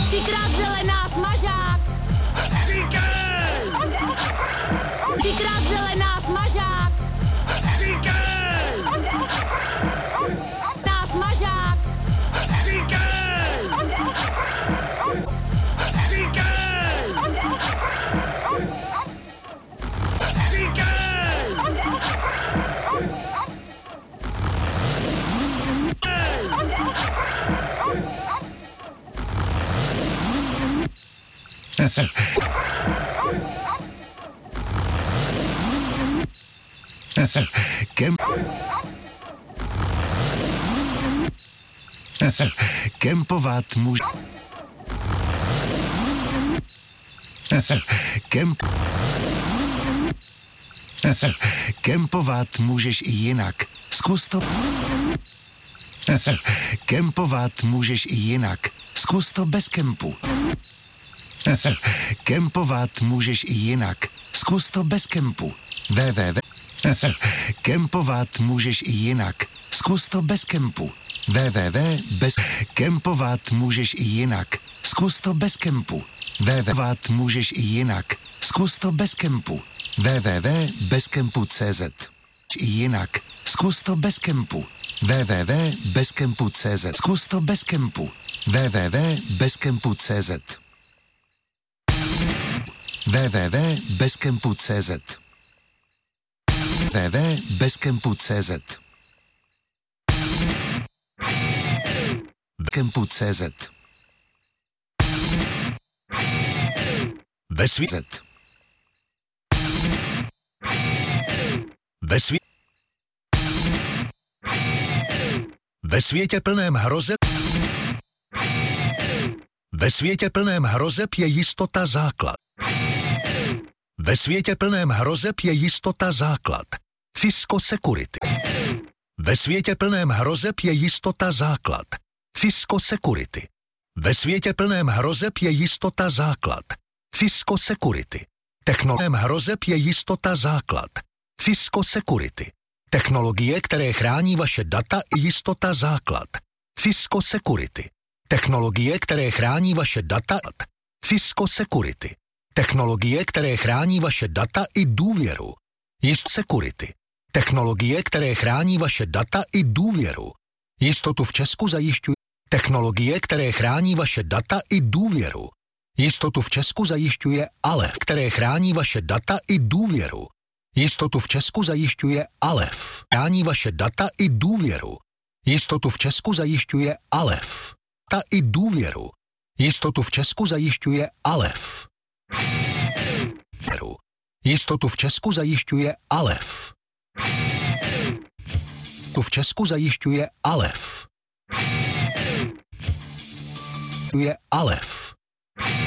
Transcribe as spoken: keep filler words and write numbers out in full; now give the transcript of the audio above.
Třikrát zelená smažák. Říkej! Třikrát zelená smažák. Říkej! Na smažák. Říkej! Říkej! Říkej! Kem... Kempovat může... Kemp... Kempovat můžeš i jinak. Zkus to... Kempovat můžeš i jinak. Zkus to bez kempu. Kempovat můžeš i jinak. Zkus to bez kempu. www. Kempovat můžeš i jinak. Zkus to bez kempu. www. Bez... Kempovat můžeš i jinak. Zkus to bez kempu. www. Můžeš i jinak. Zkus to bez kempu. www. Bez kempu tečka cé zet. I jinak. Zkus to bez kempu. www. Bez kempu tečka cé zet. Zkus to bez kempu. www. Bez kempu tečka cé zet. www. Bez kempu tečka cé zet. www. Bez kempu tečka cé zet. Kempu tečka cé zet. Ve světě. Ve světě. Ve světě plném hrozeb. Ve světě plném hrozeb je jistota základ. Ve světě plném hrozeb je jistota základ. Cisco Security. Ve světě plném hrozeb je jistota základ. Cisco Security. Ve světě plném hrozeb je jistota základ. Cisco Security. Technologiem hrozeb je jistota základ. Cisco Security. Technologie, které chrání vaše data, i jistota základ. Cisco Security. Technologie, které chrání vaše data. Cisco Security. Technologie, které chrání vaše data i důvěru. Jist Security. Technologie, které chrání vaše data i důvěru. Jistotu v Česku zajišťuje. Technologie, které chrání vaše data i důvěru. Jistotu v Česku zajišťuje Alef, které chrání vaše data i důvěru. Jistotu v Česku zajišťuje Alef. Chrání vaše data i důvěru. Jistotu v Česku zajišťuje Alef. Ta i důvěru. Jistotu v Česku zajišťuje Alef. Jistotu v Česku zajišťuje Alef. Tu v Česku zajišťuje Alef. Tu je Alef.